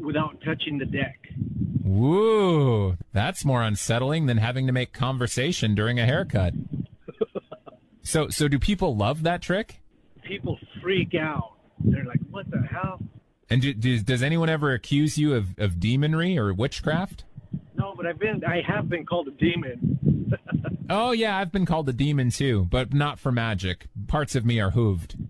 without touching the deck. Woo, that's more unsettling than having to make conversation during a haircut. So do people love that trick? People freak out. They're like, what the hell? And does anyone ever accuse you of demonry or witchcraft? No, but I have been called a demon. Oh, yeah, I've been called a demon, too, but not for magic. Parts of me are hooved.